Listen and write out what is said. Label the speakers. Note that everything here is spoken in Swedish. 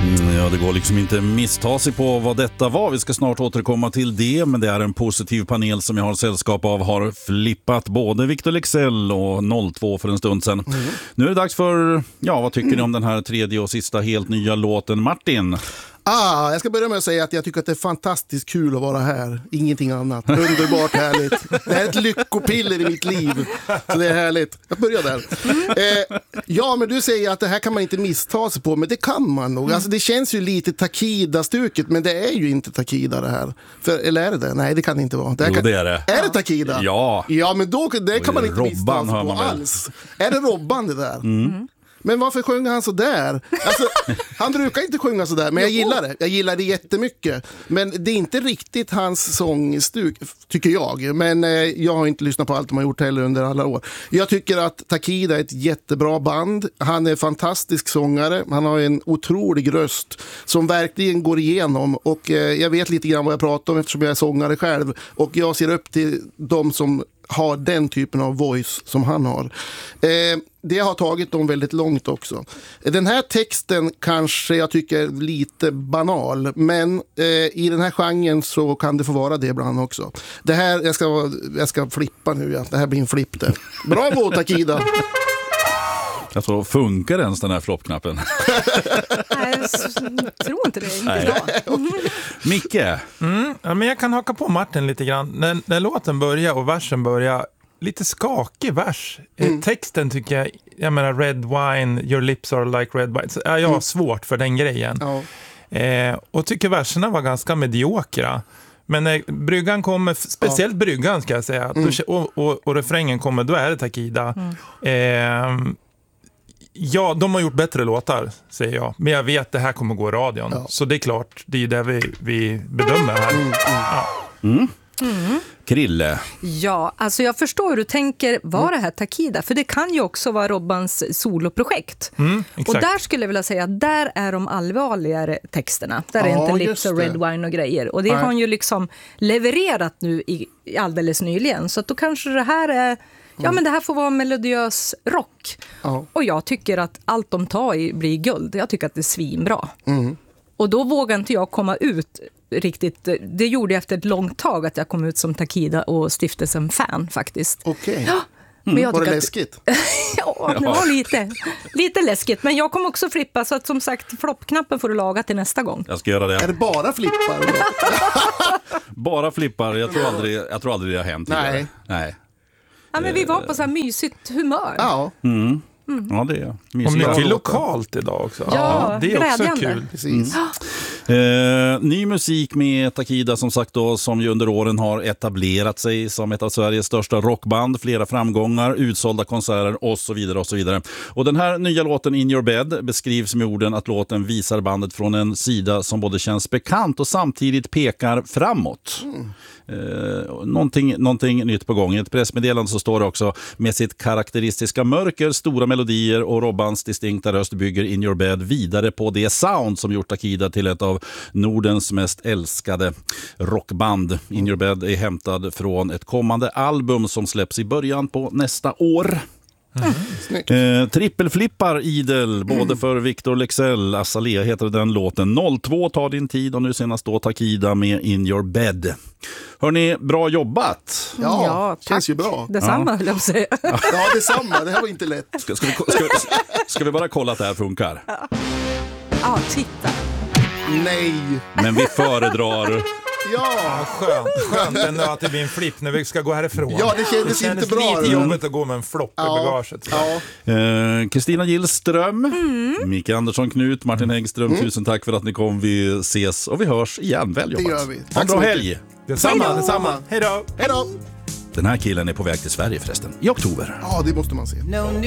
Speaker 1: Ja, det går liksom inte missta sig på vad detta var. Vi ska snart återkomma till det, men det är en positiv panel som jag har sällskap av har flippat både Victor Leksell och 02 för en stund sedan. Nu är det dags för, ja, vad tycker ni om den här tredje och sista helt nya låten, Martin?
Speaker 2: Jag ska börja med att säga att jag tycker att det är fantastiskt kul att vara här. Ingenting annat. Underbart härligt. Det är ett lyckopiller i mitt liv. Så det är härligt. Jag börjar där. Ja, men du säger att det här kan man inte missta sig på. Men det kan man nog. Alltså, det känns ju lite Takida-stuket. Men det är ju inte Takida det här. Eller är det det? Nej, det kan det inte vara.
Speaker 1: Jo, det är det.
Speaker 2: Är det Takida?
Speaker 1: Ja.
Speaker 2: Ja, men då det kan man inte missta sig på
Speaker 1: väl
Speaker 2: alls. Är det Robban det där? Men varför sjunger han så där? Alltså, han brukar inte sjunga så där, men jag gillar det. Jag gillar det jättemycket. Men det är inte riktigt hans sångstuk, tycker jag. Men jag har inte lyssnat på allt de har gjort heller under alla år. Jag tycker att Takida är ett jättebra band. Han är en fantastisk sångare. Han har en otrolig röst som verkligen går igenom. Och jag vet lite grann vad jag pratar om eftersom jag är sångare själv. Och jag ser upp till de som har den typen av voice som han har. Det har tagit dem väldigt långt också. Den här texten kanske jag tycker är lite banal, men i den här genren så kan det få vara det ibland också. Det här, jag ska flippa nu, ja. Det här blir en flipp det. Bravo Takida!
Speaker 1: Jag tror, funkar ens den här floppknappen?
Speaker 3: Nej, jag tror inte det.
Speaker 1: Nej. Micke?
Speaker 4: Ja, men jag kan haka på Martin lite grann. När låten börjar och versen börjar, lite skakig vers. Texten tycker jag menar red wine, your lips are like red wine. Så jag har svårt för den grejen. Och tycker verserna var ganska mediokra. Men när bryggan kommer, speciellt bryggan ska jag säga, och refrängen kommer, då är det Takida. Ja, de har gjort bättre låtar, säger jag. Men jag vet att det här kommer gå i radion. Ja. Så det är klart, det är det vi bedömer här.
Speaker 1: Krille?
Speaker 3: Ja, alltså jag förstår hur du tänker, var det här Takida? För det kan ju också vara Robbans soloprojekt. Och där skulle jag vilja säga att där är de allvarligare texterna. Där är inte lips och red wine och grejer. Och det har han ju liksom levererat nu alldeles nyligen. Så att då kanske det här är... Ja, men det här får vara melodiös rock. Och jag tycker att allt de tar i blir guld. Jag tycker att det är svinbra. Och då vågar inte jag komma ut riktigt. Det gjorde jag efter ett långt tag att jag kom ut som Takida och stiftelsen-fan faktiskt.
Speaker 2: Okej.
Speaker 3: Ja, men jag
Speaker 2: var det
Speaker 3: tycker
Speaker 2: läskigt?
Speaker 3: Ja, det var lite läskigt. Men jag kommer också flippa, så att som sagt, floppknappen får du laga till nästa gång.
Speaker 1: Jag ska göra det.
Speaker 2: Är det bara flippar?
Speaker 1: Bara flippar. Jag tror aldrig det har hänt. Nej.
Speaker 3: Ja, men vi var på så här mysigt humör.
Speaker 2: Ja.
Speaker 1: Ja, det är mysigt.
Speaker 4: Och mycket lokalt idag också.
Speaker 3: Ja,
Speaker 4: det är också
Speaker 3: glädjande.
Speaker 4: kul.
Speaker 2: Precis.
Speaker 1: Ny musik med Takida som sagt då, som ju under åren har etablerat sig som ett av Sveriges största rockband, flera framgångar, utsålda konserter och så vidare och så vidare. Och den här nya låten In Your Bed beskrivs med orden att låten visar bandet från en sida som både känns bekant och samtidigt pekar framåt. Någonting nytt på gång. I ett pressmeddelande så står det också: med sitt karaktäristiska mörker, stora melodier och Robbans distinkta röst bygger In Your Bed vidare på det sound som gjort Takida till ett av Nordens mest älskade rockband. In Your Bed är hämtad från ett kommande album som släpps i början på nästa år. Trippelflippar idel både för Victor Leksell. Azalea heter den låten. 02 tar din tid och nu senast då Takida med In Your Bed. Hörrni, bra jobbat.
Speaker 2: Ja, känns ju bra.
Speaker 3: Detsamma, vill jag säga.
Speaker 2: Ja, detsamma. Det här var inte lätt.
Speaker 1: Ska vi bara kolla att det här funkar?
Speaker 3: Ja, titta.
Speaker 2: Nej.
Speaker 1: Men vi föredrar...
Speaker 2: Ja,
Speaker 4: Skönt ändå att det blir en flipp när vi ska gå härifrån.
Speaker 2: Ja, det kändes inte bra.
Speaker 4: Lite jobbigt att gå med en flopp i bagaget.
Speaker 1: Kristina Gillström, Micke Andersson Knut, Martin Häggström, tusen tack för att ni kom. Vi ses och vi hörs igen. Väl jobbat.
Speaker 2: Det gör vi.
Speaker 1: Ha en bra helg.
Speaker 4: Detsamma. Hej då.
Speaker 1: Den här killen är på väg till Sverige förresten, i oktober.
Speaker 2: Ja, det måste man se.